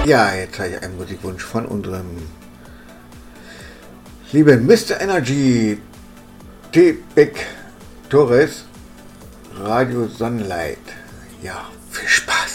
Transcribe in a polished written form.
Ja, jetzt habe ich einen Musikwunsch von unserem lieben Mr. Energy, T-Beck Torres, Radio Sunlight. Ja, viel Spaß.